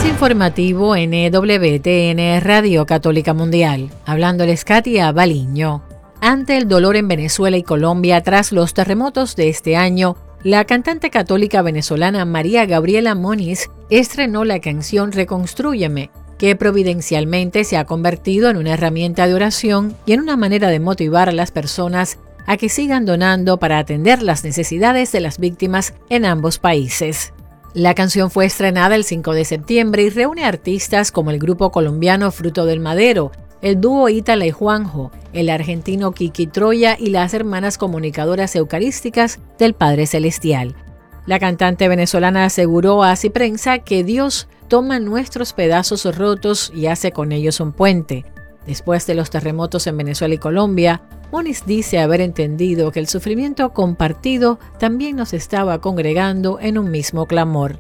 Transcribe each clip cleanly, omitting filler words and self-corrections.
Informativo NWTN Radio Católica Mundial. Hablándoles Katia Baliño. Ante el dolor en Venezuela y Colombia tras los terremotos de este año, la cantante católica venezolana María Gabriela Moniz estrenó la canción Reconstrúyeme, que providencialmente se ha convertido en una herramienta de oración y en una manera de motivar a las personas a que sigan donando para atender las necesidades de las víctimas en ambos países. La canción fue estrenada el 5 de septiembre y reúne artistas como el grupo colombiano Fruto del Madero, el dúo Ítala y Juanjo, el argentino Kiki Troya y las hermanas comunicadoras eucarísticas del Padre Celestial. La cantante venezolana aseguró a Así Prensa que Dios toma nuestros pedazos rotos y hace con ellos un puente. Después de los terremotos en Venezuela y Colombia, Moniz dice haber entendido que el sufrimiento compartido también nos estaba congregando en un mismo clamor.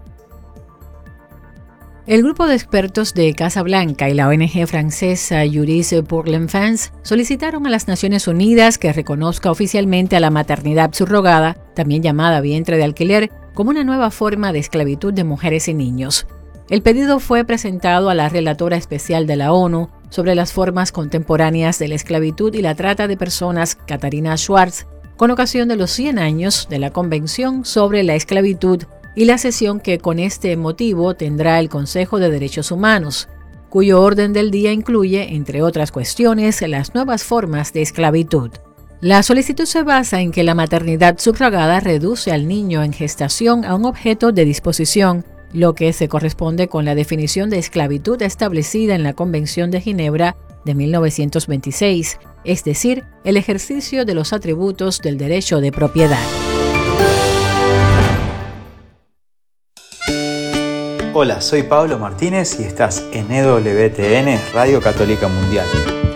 El grupo de expertos de Casa Blanca y la ONG francesa Juris pour l'Enfance solicitaron a las Naciones Unidas que reconozca oficialmente a la maternidad subrogada, también llamada vientre de alquiler, como una nueva forma de esclavitud de mujeres y niños. El pedido fue presentado a la relatora especial de la ONU sobre las formas contemporáneas de la esclavitud y la trata de personas, Katarina Schwartz, con ocasión de los 100 años de la Convención sobre la Esclavitud y la sesión que con este motivo tendrá el Consejo de Derechos Humanos, cuyo orden del día incluye, entre otras cuestiones, las nuevas formas de esclavitud. La solicitud se basa en que la maternidad subrogada reduce al niño en gestación a un objeto de disposición, lo que se corresponde con la definición de esclavitud establecida en la Convención de Ginebra de 1926, es decir, el ejercicio de los atributos del derecho de propiedad. Hola, soy Pablo Martínez y estás en EWTN Radio Católica Mundial.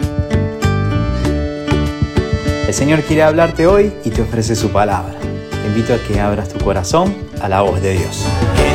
El Señor quiere hablarte hoy y te ofrece su palabra. Te invito a que abras tu corazón a la voz de Dios.